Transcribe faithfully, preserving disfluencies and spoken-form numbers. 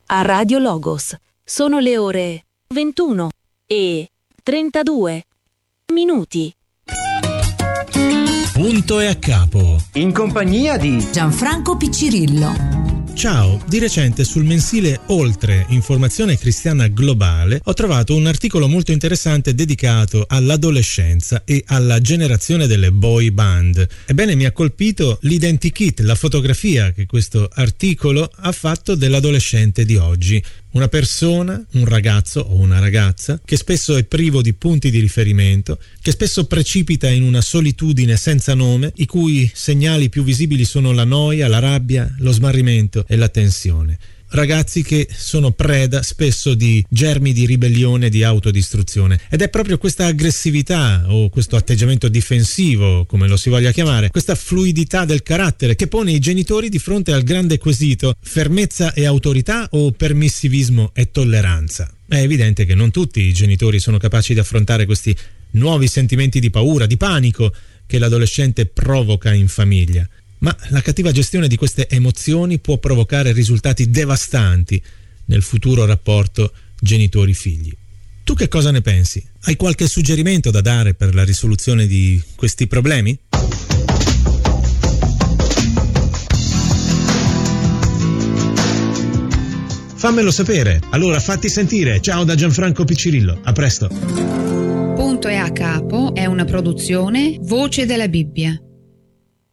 a Radio Logos. Sono le ore ventuno e trentadue minuti. Punto e a capo. In compagnia di Gianfranco Piccirillo. Ciao, di recente sul mensile Oltre, Informazione Cristiana Globale, ho trovato un articolo molto interessante dedicato all'adolescenza e alla generazione delle boy band. Ebbene, mi ha colpito l'identikit, la fotografia che questo articolo ha fatto dell'adolescente di oggi. Una persona, un ragazzo o una ragazza che spesso è privo di punti di riferimento, che spesso precipita in una solitudine senza nome, i cui segnali più visibili sono la noia, la rabbia, lo smarrimento e la tensione. Ragazzi che sono preda spesso di germi di ribellione e di autodistruzione. Ed è proprio questa aggressività o questo atteggiamento difensivo, come lo si voglia chiamare, questa fluidità del carattere che pone i genitori di fronte al grande quesito: fermezza e autorità o permissivismo e tolleranza? È evidente che non tutti i genitori sono capaci di affrontare questi nuovi sentimenti di paura, di panico che l'adolescente provoca in famiglia. Ma la cattiva gestione di queste emozioni può provocare risultati devastanti nel futuro rapporto genitori-figli. Tu che cosa ne pensi? Hai qualche suggerimento da dare per la risoluzione di questi problemi? Fammelo sapere. Allora fatti sentire. Ciao da Gianfranco Piccirillo. A presto. Punto e a capo è una produzione Voce della Bibbia.